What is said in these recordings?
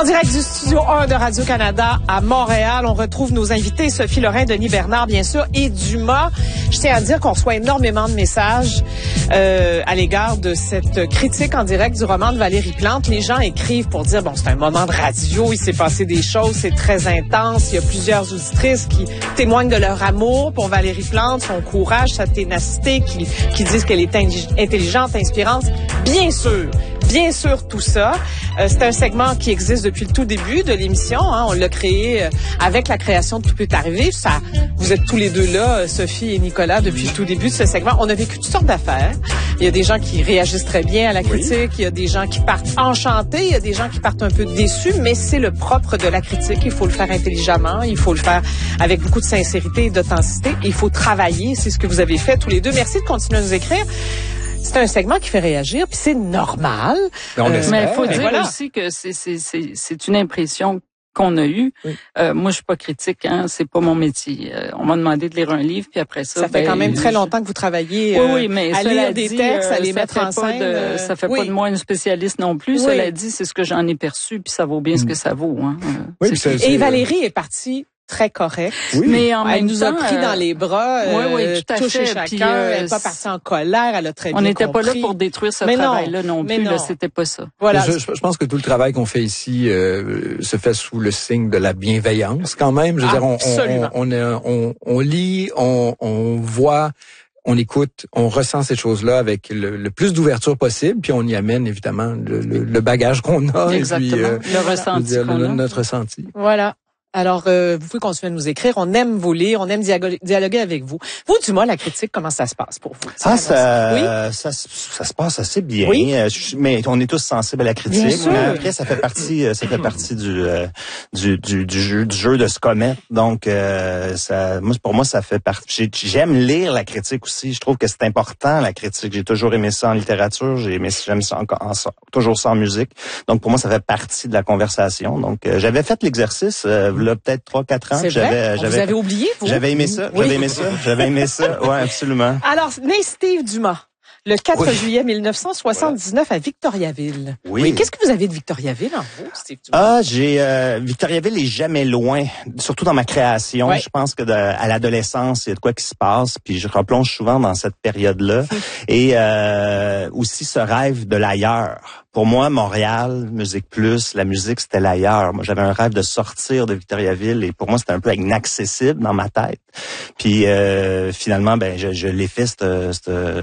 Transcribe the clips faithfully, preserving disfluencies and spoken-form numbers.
En direct du studio un de Radio-Canada à Montréal, on retrouve nos invités Sophie Lorrain, Denis Bernard, bien sûr, et Dumas. Je tiens à dire qu'on reçoit énormément de messages euh, à l'égard de cette critique en direct du roman de Valérie Plante. Les gens écrivent pour dire, bon, c'est un moment de radio, il s'est passé des choses, c'est très intense. Il y a plusieurs auditrices qui témoignent de leur amour pour Valérie Plante, son courage, sa ténacité, qui, qui disent qu'elle est intelligente, inspirante. Bien sûr, bien sûr, tout ça. Euh, c'est un segment qui existe depuis le tout début de l'émission. Hein. On l'a créé euh, avec la création de Tout peut arriver. Ça, vous êtes tous les deux là, Sophie et Nicolas, depuis le tout début de ce segment. On a vécu toutes sortes d'affaires. Il y a des gens qui réagissent très bien à la critique. Oui. Il y a des gens qui partent enchantés. Il y a des gens qui partent un peu déçus. Mais c'est le propre de la critique. Il faut le faire intelligemment. Il faut le faire avec beaucoup de sincérité et d'authenticité. Il faut travailler. C'est ce que vous avez fait tous les deux. Merci de continuer à nous écrire. C'est un segment qui fait réagir, puis c'est normal. Mais euh, il faut dire voilà. aussi que c'est, c'est, c'est, c'est une impression qu'on a eue. Oui. Euh, moi, je suis pas critique, hein, c'est pas mon métier. Euh, on m'a demandé de lire un livre, puis après ça... Ça fait ben, quand même très longtemps que vous travaillez euh, oui, oui, mais à lire des dit, textes, euh, à les mettre en scène. De, euh, ça fait oui. pas de moi une spécialiste non plus. Oui. Cela dit, c'est ce que j'en ai perçu, puis ça vaut bien mmh. ce que ça vaut. Hein. Oui, c'est, c'est, et Valérie est partie... très correct. Oui. Mais en elle même nous temps, a pris euh, dans les bras, euh, oui, oui, tout à touché fait. chacun. Puis, euh, elle n'est pas partie en colère, elle a très bien compris. On n'était pas là pour détruire ce mais travail-là non, non plus. Là, c'était pas ça. Voilà. Je, je pense que tout le travail qu'on fait ici euh, se fait sous le signe de la bienveillance, quand même. Je veux dire, on, on, on, on, on, on lit, on, on voit. On écoute, on ressent ces choses-là avec le, le plus d'ouverture possible, puis on y amène évidemment le, le, le bagage qu'on a. Exactement. Et puis, euh, le ressenti dire, qu'on le, a. Notre ressenti. Voilà. Alors, euh, vous pouvez continuer à nous écrire. On aime vous lire, on aime dialoguer, dialoguer avec vous. Vous, Dumas, la critique, comment ça se passe pour vous? Ah, ça, oui? ça, ça se passe assez bien. Oui? Mais on est tous sensibles à la critique. Bien sûr. Mais après, ça fait partie, ça fait partie du, euh, du, du, du jeu, du jeu de se commettre. Donc, euh, ça, moi, pour moi, ça fait partie. J'aime lire la critique aussi. Je trouve que c'est important, la critique. J'ai toujours aimé ça en littérature. J'ai aimé, j'aime ça encore, en, toujours ça en musique. Donc, pour moi, ça fait partie de la conversation. Donc, euh, j'avais fait l'exercice. Euh, Là, peut-être trois quatre ans. C'est j'avais, vrai? j'avais, vous avez oublié, vous? J'avais aimé ça. Oui. J'avais aimé ça. J'avais aimé ça. Ouais, absolument. Alors, né Steve Dumas, le quatre oui. juillet mille neuf cent soixante-dix-neuf voilà. à Victoriaville. Oui. oui. Qu'est-ce que vous avez de Victoriaville en vous, Steve Dumas? Ah, j'ai euh, Victoriaville est jamais loin, surtout dans ma création. Ouais. Je pense que de, à l'adolescence, il y a de quoi qui se passe, puis je replonge souvent dans cette période-là. Et euh, aussi ce rêve de l'ailleurs. Pour moi, Montréal, Musique Plus, la musique, c'était l'ailleurs. Moi, j'avais un rêve de sortir de Victoriaville et pour moi, c'était un peu inaccessible dans ma tête. Puis euh, finalement, ben, je, je l'ai fait, ce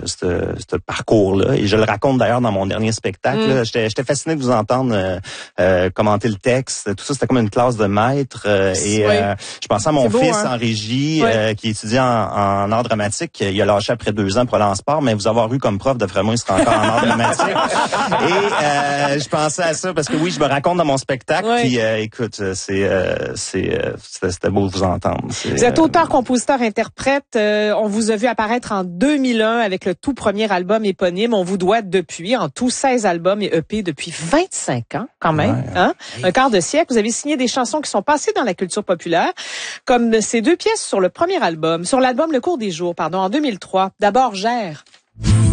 ce parcours-là. Et je le raconte d'ailleurs dans mon dernier spectacle. Mm. J'étais, j'étais fasciné de vous entendre euh, euh, commenter le texte. Tout ça, c'était comme une classe de maître. Euh, et oui. euh, je pensais à mon beau, fils hein? en régie, oui. euh, qui étudie en, en art dramatique. Il a lâché après deux ans pour aller en sport, mais vous avoir eu comme prof, de vraiment, il serait encore en art dramatique. Et Euh, je pensais à ça parce que oui, je me raconte dans mon spectacle. Oui. Puis euh, écoute, c'est euh, c'est euh, c'était beau de vous entendre. Vous êtes auteur, compositeur, interprète. Euh, on vous a vu apparaître en deux mille un avec le tout premier album éponyme. On vous doit depuis en tout seize albums et E P depuis vingt-cinq ans quand même. Ouais. Hein? Un quart de siècle. Vous avez signé des chansons qui sont passées dans la culture populaire, comme ces deux pièces sur le premier album, sur l'album Le Cours des Jours, pardon, en deux mille trois. D'abord, Gère.